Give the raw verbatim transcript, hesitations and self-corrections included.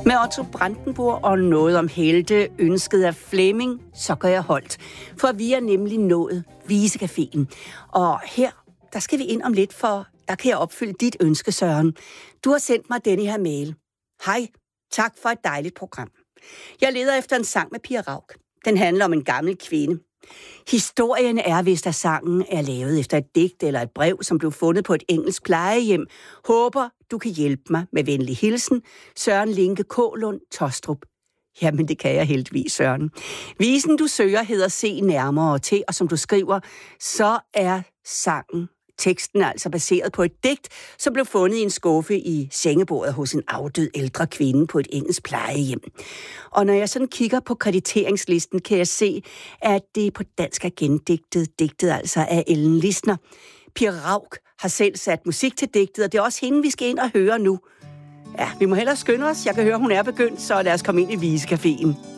Med Otto Brandenburg og noget om helte, ønsket af Flemming, så gør jeg holdt. For vi er nemlig nået Visecaféen. Og her, der skal vi ind om lidt, for der kan jeg opfylde dit ønske, Søren. Du har sendt mig denne her mail. Hej, tak for et dejligt program. Jeg leder efter en sang med Pia Rauk. Den handler om en gammel kvinde. Historien er vist, at sangen er lavet efter et digt eller et brev, som blev fundet på et engelsk plejehjem. Håber, du kan hjælpe mig med venlig hilsen. Søren Linke Kålund Tostrup. Jamen, det kan jeg heldigvis, Søren. Visen, du søger, hedder Se nærmere til, og som du skriver, så er sangen, teksten er altså baseret på et digt, som blev fundet i en skuffe i sengebordet hos en afdød ældre kvinde på et engelsk plejehjem. Og når jeg sådan kigger på krediteringslisten, kan jeg se, at det på dansk er gendigtet, digtet altså af Ellen Lisner. Pia Rauk har selv sat musik til digtet, og det er også hende, vi skal ind og høre nu. Ja, vi må hellere skynde os. Jeg kan høre, hun er begyndt, så lad os komme ind i Visecaféen.